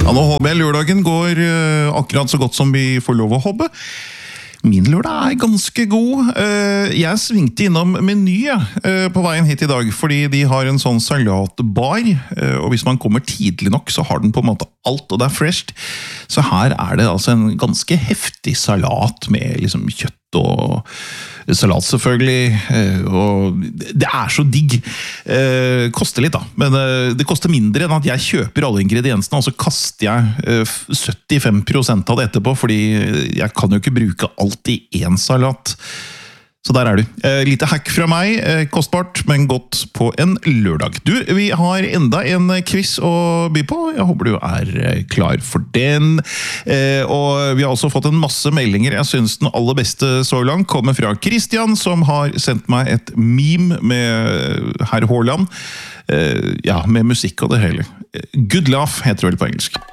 Ja, nå håper jeg lørdagen går akkurat så godt som vi får lov å håpe. Min lørdag ganske god. Jeg svingte innom Meny på veien hit i dag, fordi de har en sånn salatbar, og hvis man kommer tidlig nok, så har den på en måte alt, og det fresh. Så her det altså en ganske heftig salat med liksom kjøtt og salat selvfølgelig, og det så digg. Koster litt da, men det koster mindre enn at jeg kjøper alle ingrediensene, og så kaster jeg 75% av det etterpå, fordi jeg kan jo ikke bruke alt i en salat. Så der du. Lite hack fra meg, kostbart, men godt på en lørdag. Du, vi har enda en quiz å by på. Jeg håper du klar for den. Og vi har også fått en masse meldinger. Jeg synes den aller beste så langt kommer fra Christian, som har sendt meg et meme med herr Haaland. Ja, med musikk og det hele. Good laugh heter det vel på engelsk.